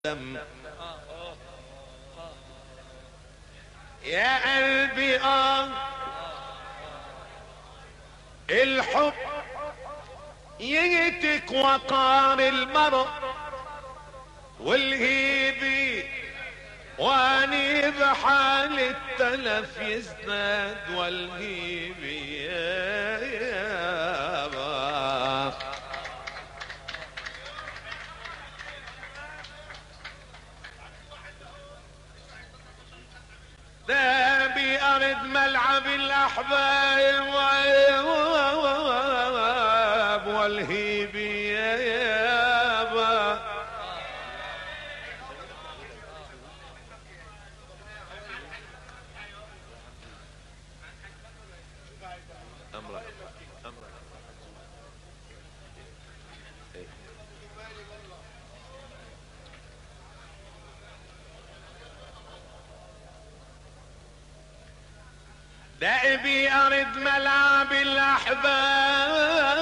يا قلبي الحب يهتك وقار المرء والهيبي واني بحال التلف يزداد والهيبي يا باخ ده بأرض ملعب الأحباب والهيبي يا باخ أمرك دائبي أرد ملعب الأحباب